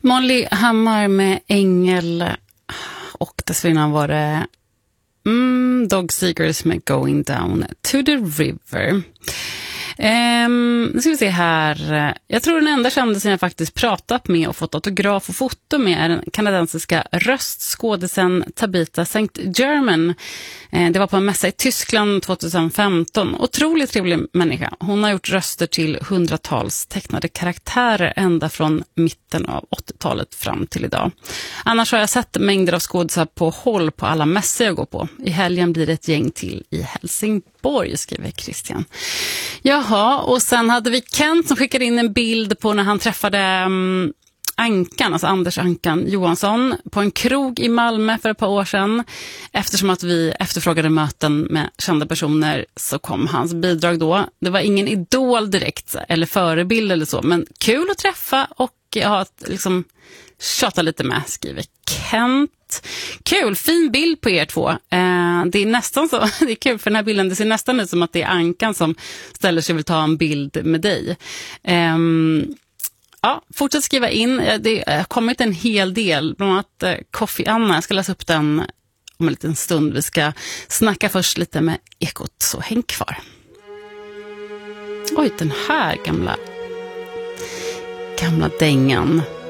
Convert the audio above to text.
Molly Hammar med Ängel, och dessförinnan var det Dog Seekers med Going Down to the River. Nu ska vi se här. Jag tror den enda kändisen jag faktiskt pratat med och fått autograf och foto med är den kanadensiska röstskådisen Tabitha St. German. Det var på en mässa i Tyskland 2015. Otroligt trevlig människa. Hon har gjort röster till hundratals tecknade karaktärer ända från mitten av 80-talet fram till idag. Annars har jag sett mängder av skådisar på håll på alla mässor jag går på. I helgen blir det ett gäng till i Helsingborg, skriver Christian. Jaha, och sen hade vi Kent som skickade in en bild på när han träffade Ankan, alltså Anders Ankan Johansson, på en krog i Malmö för ett par år sedan. Eftersom att vi efterfrågade möten med kända personer så kom hans bidrag då. Det var ingen idol direkt eller förebild eller så, men kul att träffa och liksom tjata lite med, skriver Kent. Kul, fin bild på er två. Det är nästan så, det är kul för den här bilden, det ser nästan ut som att det är Ankan som ställer sig och vill ta en bild med dig. Ja, fortsätt skriva in. Det har kommit en hel del, bland annat Coffee Anna. Jag ska läsa upp den om en liten stund. Vi ska snacka först lite med Ekot, så häng kvar. Oj, den här gamla dängan.